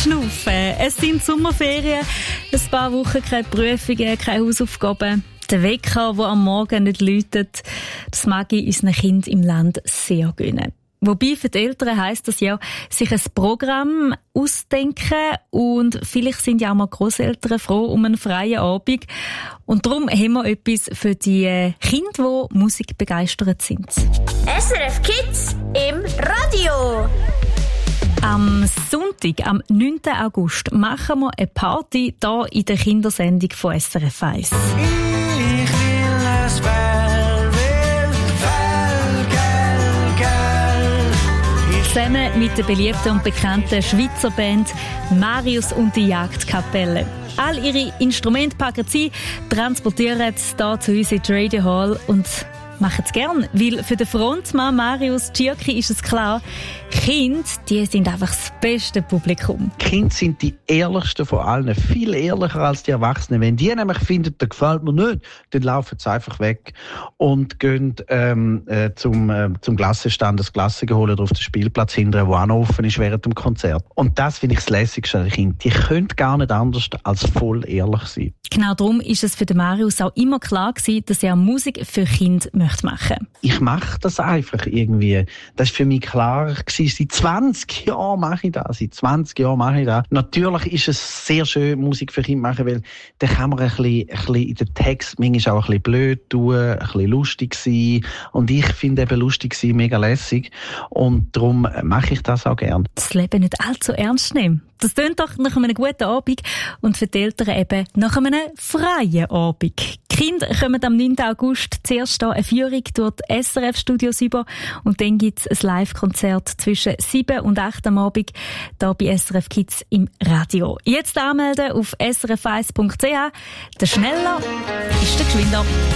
Durchschnaufen. Es sind Sommerferien, ein paar Wochen keine Prüfungen, keine Hausaufgaben. Der Wecker, der am Morgen nicht läutet, das mag ich unseren Kindern im Land sehr gönnen. Wobei für die Eltern heisst das ja, sich ein Programm ausdenken, und vielleicht sind ja auch mal Grosseltern froh um einen freien Abend. Und darum haben wir etwas für die Kinder, die Musik begeistert sind. SRF Kids im Radio. Am Sonntag, am 9. August, machen wir eine Party hier in der Kindersendung von SRF 1. Zusammen mit der beliebten und bekannten Schweizer Band Marius und die Jagdkapelle. All ihre Instrumente packen sie, transportieren es hier zu uns in die Radio Hall und machen es gern, weil für den Frontmann Marius Tschirki ist es klar, Kinder, die sind einfach das beste Publikum. Kinder sind die ehrlichsten von allen, viel ehrlicher als die Erwachsenen. Wenn die nämlich finden, das gefällt mir nicht, dann laufen sie einfach weg und gehen zum Glassenstand das Glasse holen oder auf den Spielplatz hinterher, der auch noch offen ist während dem Konzert. Und das finde ich das Lässigste an den Kindern. Die können gar nicht anders als voll ehrlich sein. Genau darum ist es für den Marius auch immer klar gewesen, dass er Musik für Kinder machen möchte. Ich mache das einfach irgendwie. Das war für mich klar gewesen. Seit 20 Jahren mache ich das. Natürlich ist es sehr schön, Musik für Kinder machen, weil da kann man ein bisschen in den Text manchmal auch ein bisschen blöd tun, ein bisschen lustig sein. Und ich finde eben lustig sein mega lässig. Und darum mache ich das auch gern. Das Leben nicht allzu ernst nehmen. Das tönt doch nach einem guten Abend und für die Eltern eben nach einem freien Abend. Die Kinder kommen am 9. August zuerst hier eine Führung durch die SRF-Studios über und dann gibt es ein Live-Konzert zwischen 7 und 8 am Abend hier bei SRF Kids im Radio. Jetzt anmelden auf srf1.ch. Der Schneller ist der Geschwinder.